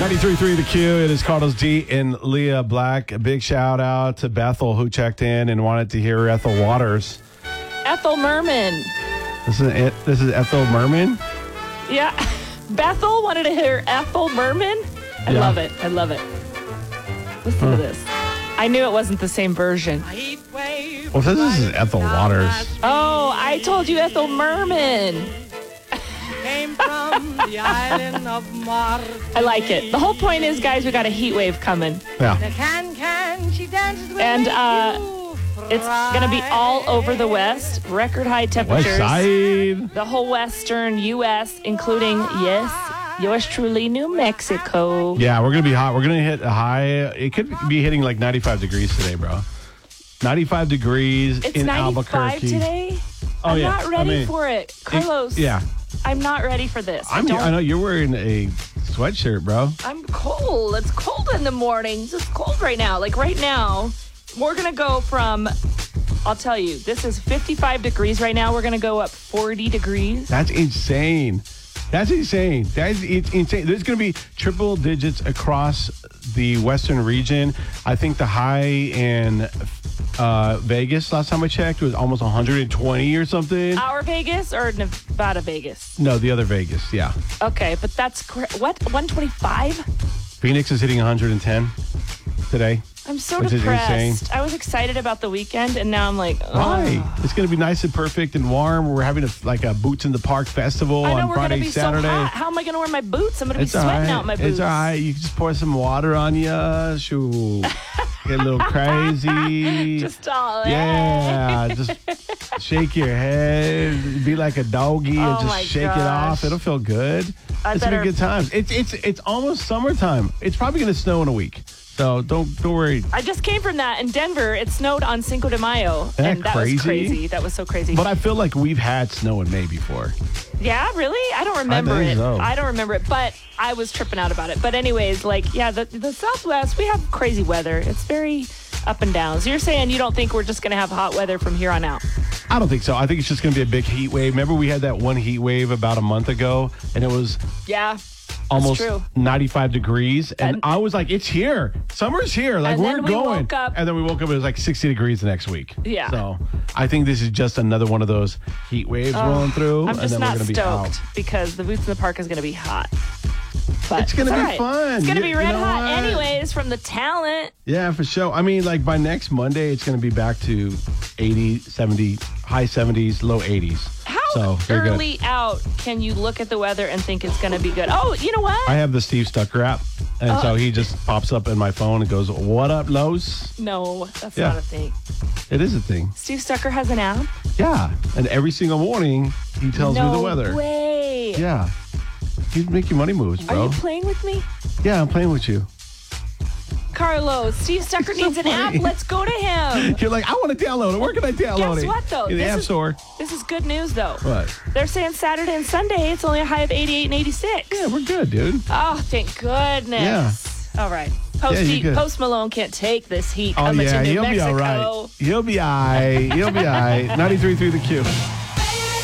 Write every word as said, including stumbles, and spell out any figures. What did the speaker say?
ninety-three point three The Q. It is Carlos D and Leah Black. A big shout out to Bethel who checked in and wanted to hear Ethel Waters. Ethel Merman. This is it. This is Ethel Merman. Yeah. Bethel wanted to hear Ethel Merman. I Yeah. love it. I love it. Listen Huh. to this. I knew it wasn't the same version. Well, this is Ethel Waters. Oh, I told you Ethel Merman. Came from the island of Mars. I like it. The whole point is, guys, we got a heat wave coming. Yeah. Can can she dances with And, uh, you It's going to be all over the West. Record high West temperatures. Side. The whole western U S, including, yes, yours truly, New Mexico. Yeah, we're going to be hot. We're going to hit a high. It could be hitting like ninety-five degrees today, bro. ninety-five degrees It's in ninety-five Albuquerque. today. Oh, I'm yeah. not I ready mean, for it. Carlos. It- yeah. I'm not ready for this. I I'm, don't- I know you're wearing a sweatshirt, bro. I'm cold. It's cold in the mornings. It's cold right now. Like right now, we're going to go from, I'll tell you, this is fifty-five degrees right now. We're going to go up forty degrees. That's insane. That's insane. That's it's insane. There's going to be triple digits across the western region. I think the high in uh, Vegas, last time I checked, was almost one hundred twenty or something. Our Vegas or Nevada Vegas? No, the other Vegas, yeah. Okay, but that's, cra- what, one twenty-five? Phoenix is hitting one hundred ten today. I'm so Which is depressed. insane. I was excited about the weekend, and now I'm like, oh. Why? It's going to be nice and perfect and warm. We're having a, like a Boots in the Park festival I know on we're Friday, going to be Saturday. so hot. How am I going to wear my boots? I'm going to be It's all sweating right. out my boots. It's all right. You can just pour some water on you. Shoot. Get a little crazy. Just all Yeah, just shake your head, be like a doggy, and Oh just my shake it gosh. off. It'll feel good. I It's gonna better- be good times. It's it's it's almost summertime. It's probably gonna snow in a week, so don't don't worry. I just came from that in Denver. It snowed on Cinco de Mayo, that and that crazy? was crazy. That was so crazy. But I feel like we've had snow in May before. Yeah, really? I don't remember think it. so. I don't remember it, but I was tripping out about it. But anyways, like, yeah, the, the Southwest, we have crazy weather. It's very up and down. So you're saying you don't think we're just going to have hot weather from here on out? I don't think so. I think it's just gonna be a big heat wave. Remember we had that one heat wave about a month ago, and it was Yeah, almost true. ninety-five degrees, and, And- I was like, "It's here, summer's here." Like And we're then we going, woke up- and then we woke up. It was like sixty degrees the next week. Yeah. So I think this is just another one of those heat waves rolling through, I'm and just then not we're gonna be stoked out. because the Boots in the Park is going to be hot. But It's gonna all be right. fun. It's going to You- be red you know hot what? anyways from the talent. Yeah, for sure. I mean, like by next Monday, it's gonna be back to eighty, seventy, high seventies, low eighties. How So, very good. early out can you look at the weather and think it's going to be good? Oh, you know what? I have the Steve Stucker app, and Oh. so he just pops up in my phone and goes, "What up, Lowe's?" no, that's Yeah. not a thing. It is a thing. Steve Stucker has an app? Yeah, and every single morning he tells no me the weather. way. Yeah. He'd make your money moves, Are bro. you playing with me? Yeah, I'm playing with you. Carlos, Steve Stucker So needs an app. funny. Let's go to him. You're like, I want to download it. Where can I download Guess it? what, though? In the This App is- Store. This is good news, though. What? They're saying Saturday and Sunday, it's only a high of eighty-eight and eighty-six. Yeah, we're good, dude. Oh, thank goodness. All right. Post, Yeah, you're heat, good. Post Malone can't take this heat Oh, coming yeah, to New he'll Mexico. be all right. He'll be all right. He'll be all right. ninety-three point three The Q.